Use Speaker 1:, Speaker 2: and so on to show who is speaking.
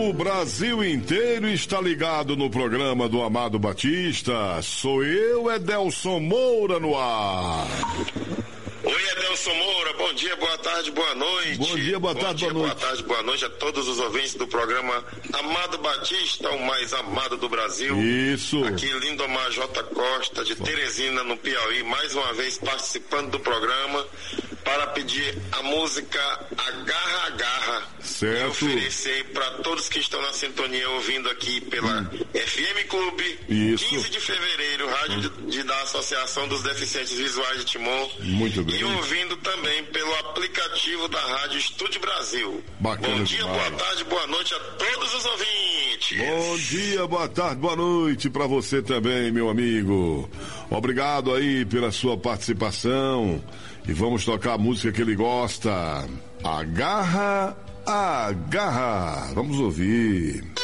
Speaker 1: O Brasil inteiro está ligado no programa do Amado Batista. Sou eu, Edelson Moura, no ar.
Speaker 2: Oi, Edelson Moura, bom dia, boa tarde, boa noite.
Speaker 1: Bom dia, boa tarde, boa noite.
Speaker 2: Boa tarde, boa noite a todos os ouvintes do programa Amado Batista, o mais amado do Brasil.
Speaker 1: Isso.
Speaker 2: Aqui, Lindomar J. Costa, de Teresina, no Piauí, mais uma vez participando do programa para pedir a música Agarra, Agarra.
Speaker 1: Certo.
Speaker 2: E oferecer para todos que estão na sintonia ouvindo aqui pela FM Clube.
Speaker 1: Isso.
Speaker 2: 15 de fevereiro, rádio da Associação dos Deficientes Visuais de Timon.
Speaker 1: Muito bem.
Speaker 2: E ouvindo também pelo aplicativo da Rádio Estúdio Brasil.
Speaker 1: Bacana.
Speaker 2: Bom dia,
Speaker 1: demais.
Speaker 2: boa tarde, boa noite a todos os ouvintes.
Speaker 1: Bom dia, boa tarde, boa noite para você também, meu amigo. Obrigado aí pela sua participação. E vamos tocar a música que ele gosta. Agarra, agarra. Vamos ouvir.